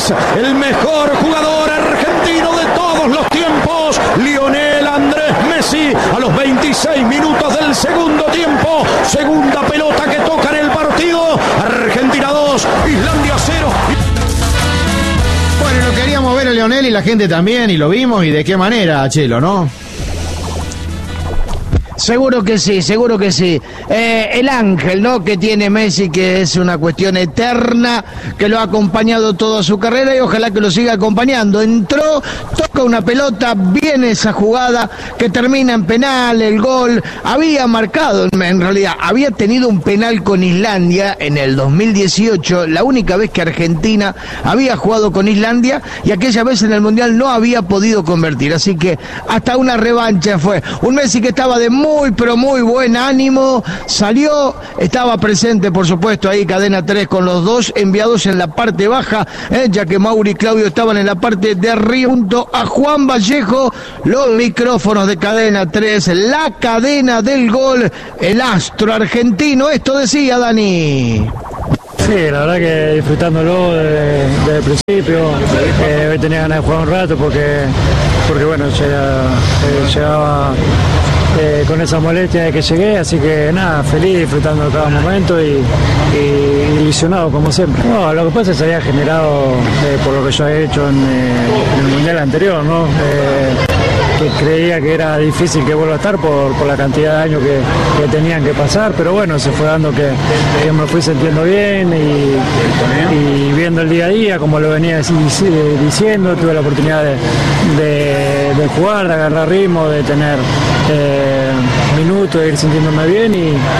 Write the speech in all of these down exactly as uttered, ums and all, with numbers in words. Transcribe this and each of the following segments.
es el mejor jugador argentino de todos los tiempos, Lionel Andrés Messi, a los veintiséis minutos del segundo tiempo, segunda pelota que toca en el partido, Argentina dos, Islandia cero. Bueno, lo queríamos ver a Lionel y la gente también, y lo vimos, y de qué manera, Chelo, ¿no? Seguro que sí, seguro que sí. Eh, el ángel, ¿no?, que tiene Messi, que es una cuestión eterna, que lo ha acompañado toda su carrera y ojalá que lo siga acompañando. Entró, toca una pelota, viene esa jugada que termina en penal, el gol. Había marcado, en realidad, había tenido un penal con Islandia en el dos mil dieciocho, la única vez que Argentina había jugado con Islandia, y aquella vez en el Mundial no había podido convertir. Así que hasta una revancha fue. Un Messi que estaba de muy Muy, pero muy buen ánimo, salió, estaba presente, por supuesto, ahí Cadena tres con los dos enviados en la parte baja, eh, ya que Mauri y Claudio estaban en la parte de arriba, junto a Juan Vallejo, los micrófonos de Cadena tres, la cadena del gol, el astro argentino, esto decía Dani. Sí, la verdad que disfrutándolo desde, desde el principio, eh, hoy tenía ganas de jugar un rato porque, porque bueno, llega, eh, llegaba... Eh, con esa molestia de que llegué, así que nada, feliz, disfrutando de cada momento y, y ilusionado como siempre. No, lo que pasa es que se había generado eh, por lo que yo he hecho en, eh, en el Mundial anterior, ¿no? Eh, que creía que era difícil que vuelva a estar por, por la cantidad de años que, que tenían que pasar, pero bueno, se fue dando que, que me fui sintiendo bien y, y viendo el día a día, como lo venía diciendo, tuve la oportunidad de, de, de jugar, de agarrar ritmo, de tener eh, minutos, de ir sintiéndome bien y,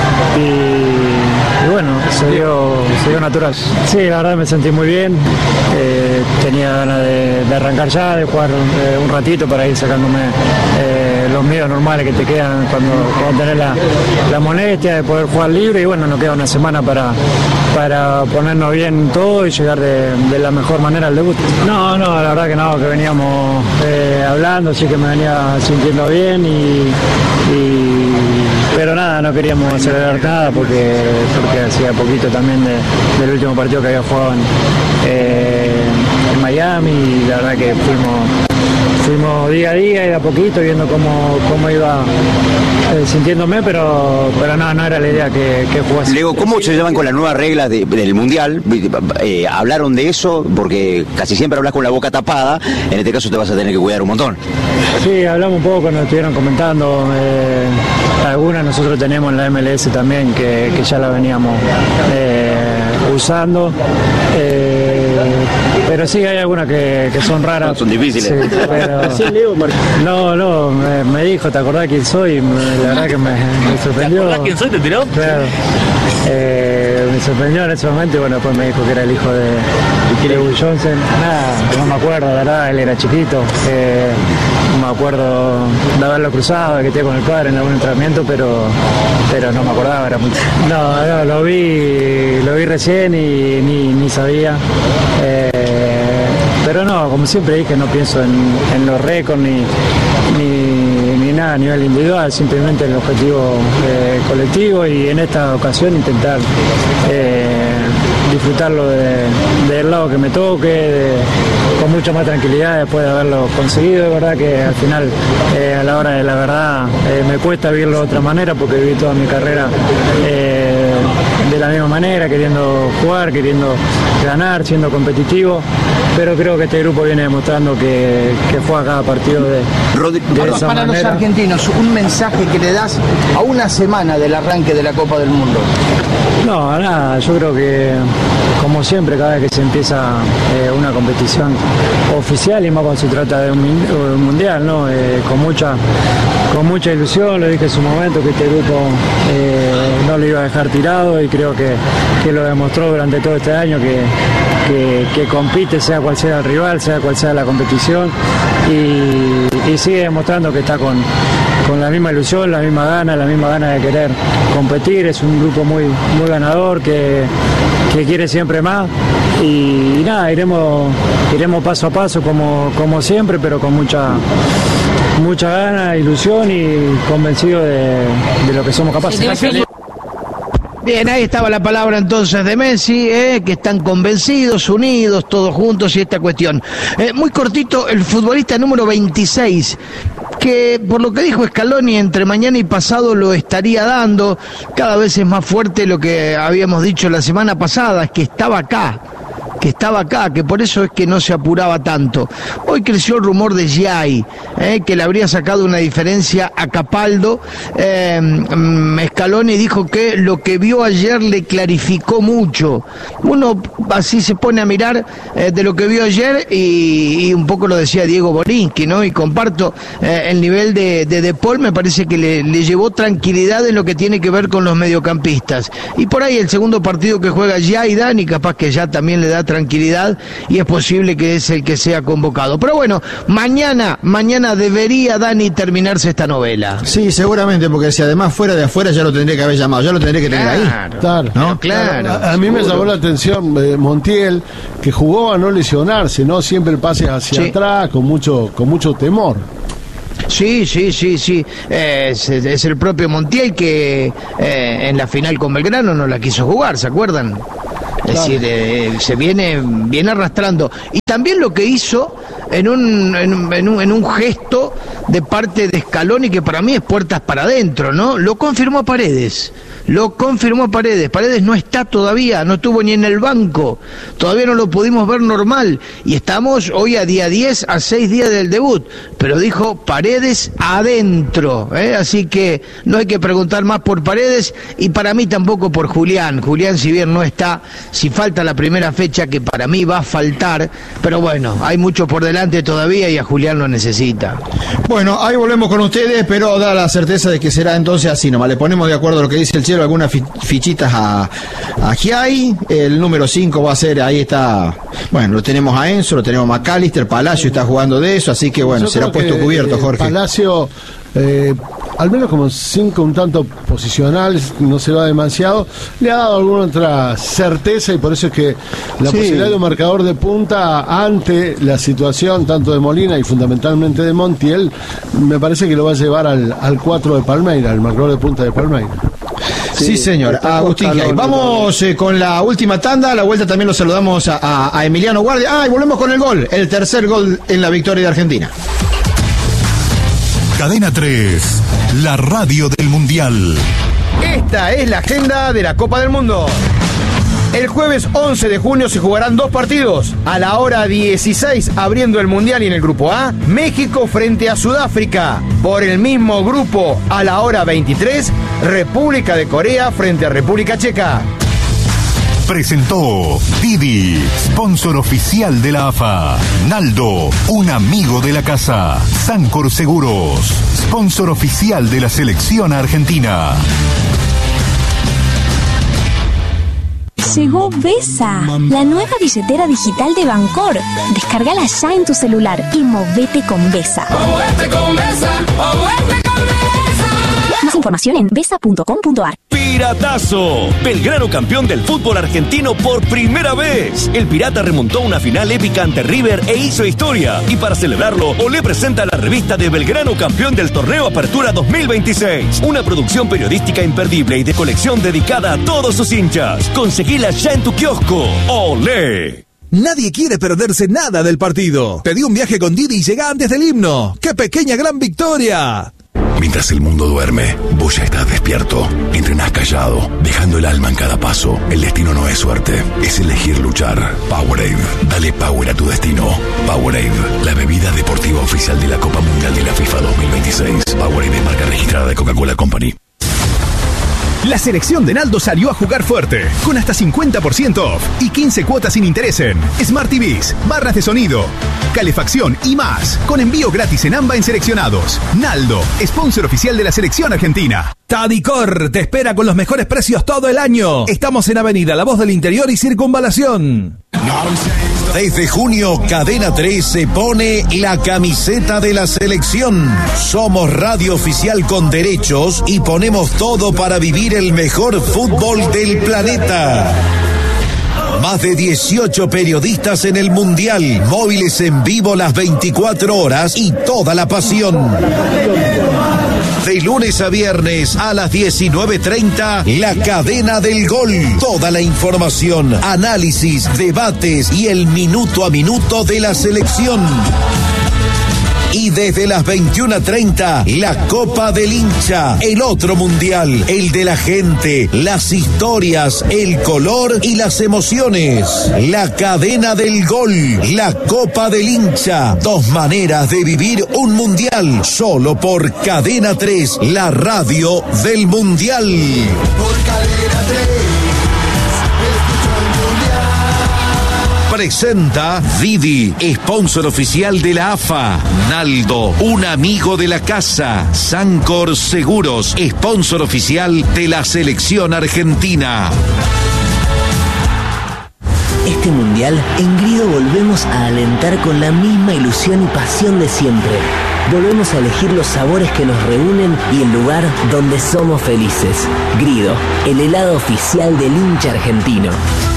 y, y bueno, se dio, se dio natural. Sí, la verdad me sentí muy bien, eh, tenía ganas de, de arrancar ya, de jugar eh, un ratito para ir sacándome eh, los miedos normales que te quedan cuando, cuando tenés la, la molestia de poder jugar libre, y bueno, nos queda una semana para, para ponernos bien todo y llegar de, de la mejor manera al debut. No, no, la verdad que no, que veníamos eh, hablando, sí que me venía sintiendo bien y, y pero nada, no queríamos acelerar nada porque, porque hacía poquito también de, del último partido que había jugado en, eh, en Miami, y la verdad que fuimos Fuimos día a día y de a poquito viendo cómo, cómo iba eh, sintiéndome, pero, pero no, no era la idea que, que jugase. Leo, ¿cómo se llevan con las nuevas reglas de, del Mundial? Eh, ¿Hablaron de eso? Porque casi siempre hablas con la boca tapada, en este caso te vas a tener que cuidar un montón. Sí, hablamos un poco, nos estuvieron comentando, eh, algunas nosotros tenemos en la M L S también, que, que ya la veníamos eh, usando. Eh, Pero sí hay algunas que, que son raras. Son difíciles. Sí, pero... No, no, me, me dijo, ¿te acordás quién soy? Me, la verdad que me, me sorprendió. ¿Te acordás quién soy? ¿Te tiró? Claro. Eh, me sorprendió en ese momento y bueno, después me dijo que era el hijo de, de Will Johnson. Nada, no me acuerdo, la verdad, él era chiquito. Eh, no me acuerdo de haberlo cruzado, de que esté con el padre en algún entrenamiento, pero, pero no me acordaba, era muy... No, no, lo vi, lo vi recién y ni, ni sabía. Eh, pero no, como siempre dije, no pienso en, en los récords ni, ni, ni nada a nivel individual, simplemente el objetivo eh, colectivo, y en esta ocasión intentar eh, disfrutarlo de, del lado que me toque, de, con mucha más tranquilidad después de haberlo conseguido. Es verdad que al final, eh, a la hora de la verdad, eh, me cuesta vivirlo de otra manera porque viví toda mi carrera eh, de la misma manera, queriendo jugar, queriendo ganar, siendo competitivo, pero creo que este grupo viene demostrando que, que juega cada partido de, de esa Para manera. los argentinos, un mensaje que le das a una semana del arranque de la Copa del Mundo. No, nada, yo creo que como siempre, cada vez que se empieza eh, una competición oficial, y más cuando se trata de un, un mundial, ¿no? Eh, con mucha con mucha ilusión, lo dije en su momento, que este grupo eh, no lo iba a dejar tirado, y creo que, que lo demostró durante todo este año, que, que, que compite, sea cual sea el rival, sea cual sea la competición, y, y sigue demostrando que está con, con la misma ilusión, la misma gana, la misma gana de querer competir. Es un grupo muy, muy ganador, que, que quiere siempre más, y, y nada, iremos, iremos paso a paso como, como siempre, pero con mucha mucha gana, ilusión y convencido de, de lo que somos capaces. Bien, ahí estaba la palabra entonces de Messi, eh, que están convencidos, unidos, todos juntos y esta cuestión. Eh, muy cortito, el futbolista número veintiséis, que por lo que dijo Scaloni, entre mañana y pasado lo estaría dando. Cada vez es más fuerte lo que habíamos dicho la semana pasada, es que estaba acá. que estaba acá, que por eso es que no se apuraba tanto. Hoy creció el rumor de Giai, eh, que le habría sacado una diferencia a Capaldo. Eh, Scaloni dijo que lo que vio ayer le clarificó mucho. Uno así se pone a mirar eh, de lo que vio ayer y, y un poco lo decía Diego Borinqui, ¿no? Y comparto eh, el nivel de, de De Paul, me parece que le, le llevó tranquilidad en lo que tiene que ver con los mediocampistas. Y por ahí el segundo partido que juega Giai, Dani, capaz que ya también le da tranquilidad y es posible que es el que sea convocado. Pero bueno, mañana, mañana debería, Dani, terminarse esta novela. Sí, seguramente, porque si además fuera de afuera ya lo tendría que haber llamado, ya lo tendría que tener Claro, ahí. Claro, ¿no? Claro. A, a mí me llamó la atención eh, Montiel, que jugó a no lesionarse, ¿no? Siempre pases hacia Sí. atrás, con mucho, con mucho temor. Sí, sí, sí, sí. Eh, es, es el propio Montiel que eh, en la final con Belgrano no la quiso jugar, ¿se acuerdan? Es Claro. decir, eh, se viene, viene arrastrando. Y también lo que hizo en un, en, en un, en un gesto de parte de Scaloni, que para mí es puertas para adentro, ¿no? Lo confirmó Paredes. Lo confirmó Paredes. Paredes no está todavía, no estuvo ni en el banco. Todavía no lo pudimos ver normal. Y estamos hoy a día diez, a seis días del debut. Pero dijo Paredes adentro, ¿eh? Así que no hay que preguntar más por Paredes y para mí tampoco por Julián. Julián, si bien no está, si falta la primera fecha, que para mí va a faltar, pero bueno, hay mucho por delante todavía y a Julián lo necesita. Bueno, ahí volvemos con ustedes, pero da la certeza de que será entonces así nomás. Le ponemos de acuerdo a lo que dice el cielo, algunas fi- fichitas a, a Giai. El número cinco va a ser, ahí está, bueno, lo tenemos a Enzo, lo tenemos a McAllister, Palacio está jugando de eso, así que bueno, Yo será creo puesto que, cubierto, eh, Jorge. Palacio, eh, al menos como cinco un tanto posicionales, no se va demasiado, le ha dado alguna otra certeza y por eso es que la Sí. posibilidad de un marcador de punta ante la situación tanto de Molina y fundamentalmente de Montiel, me parece que lo va a llevar al, al cuatro de Palmeira, al marcador de punta de Palmeira. Sí, señor. está Agustín con Giai. Scaloni Vamos eh, con la última tanda. A la vuelta también lo saludamos a, a- a Emiliano Guardia. Ah, y volvemos con el gol. El tercer gol en la victoria de Argentina. Cadena tres, la radio del Mundial. Esta es la agenda de la Copa del Mundo. El jueves once de junio se jugarán dos partidos. A la hora dieciséis, abriendo el Mundial y en el grupo A, México frente a Sudáfrica. Por el mismo grupo, a la hora veintitrés, República de Corea frente a República Checa. Presentó Didi, sponsor oficial de la A F A. Naldo, un amigo de la casa. Sancor Seguros, sponsor oficial de la selección argentina. Llegó Besa, la nueva billetera digital de Bancor. Descárgala ya en tu celular y movete con Besa. Más información en besa punto com punto ar. Piratazo. Belgrano campeón del fútbol argentino por primera vez. El Pirata remontó una final épica ante River e hizo historia. Y para celebrarlo, Olé presenta la revista de Belgrano campeón del torneo Apertura dos mil veintiséis. Una producción periodística imperdible y de colección dedicada a todos sus hinchas. Conseguila ya en tu kiosco. Olé. Nadie quiere perderse nada del partido. Pedí un viaje con Didi y llega antes del himno. ¡Qué pequeña gran victoria! Mientras el mundo duerme, vos ya estás despierto. Entrenás callado, dejando el alma en cada paso. El destino no es suerte, es elegir luchar. Powerade, dale power a tu destino. Powerade, la bebida deportiva oficial de la Copa Mundial de la FIFA dos mil veintiséis. Powerade es marca registrada de Coca-Cola Company. La selección de Naldo salió a jugar fuerte, con hasta cincuenta por ciento off y quince cuotas sin interés en Smart T Vs, barras de sonido, calefacción y más, con envío gratis en AMBA en seleccionados. Naldo, sponsor oficial de la selección argentina. Tadicor te espera con los mejores precios todo el año. Estamos en Avenida La Voz del Interior y Circunvalación. Desde junio, Cadena tres se pone la camiseta de la selección. Somos radio oficial con derechos y ponemos todo para vivir el mejor fútbol del planeta. Más de dieciocho periodistas en el Mundial, móviles en vivo las veinticuatro horas y toda la pasión. De lunes a viernes a las diecinueve treinta, La Cadena del Gol. Toda la información, análisis, debates y el minuto a minuto de la selección. Y desde las veintiuna treinta, la Copa del Hincha, el otro mundial, el de la gente, las historias, el color y las emociones. La Cadena del Gol, la Copa del Hincha, dos maneras de vivir un mundial, solo por Cadena tres, la radio del mundial. Por Cadena tres. Presenta Didi, sponsor oficial de la A F A. Naldo, un amigo de la casa. Sancor Seguros, sponsor oficial de la selección argentina. Este mundial, en Grido volvemos a alentar con la misma ilusión y pasión de siempre. Volvemos a elegir los sabores que nos reúnen y el lugar donde somos felices. Grido, el helado oficial del hincha argentino.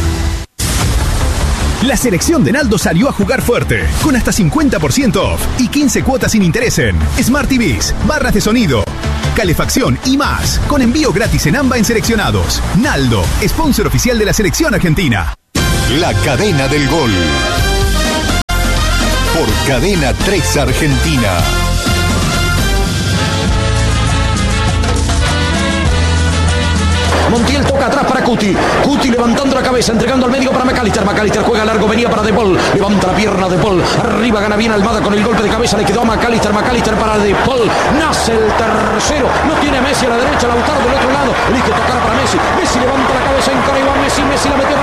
La selección de Naldo salió a jugar fuerte, con hasta cincuenta por ciento off y quince cuotas sin interés en Smart T Vs, barras de sonido, calefacción y más, con envío gratis en AMBA en seleccionados. Naldo, sponsor oficial de la selección argentina. La Cadena del Gol. Por Cadena tres Argentina. Montiel toca atrás para Cuti. Cuti levantando la cabeza, entregando al medio para McAllister. McAllister juega largo, venía para De Paul. Levanta la pierna De Paul. Arriba gana bien Almada con el golpe de cabeza. Le quedó a McAllister. McAllister para De Paul. Nace el tercero. No tiene Messi a la derecha. Lautaro del otro lado. Elige tocar para Messi. Messi levanta la cabeza, encara y va Messi. Messi la metió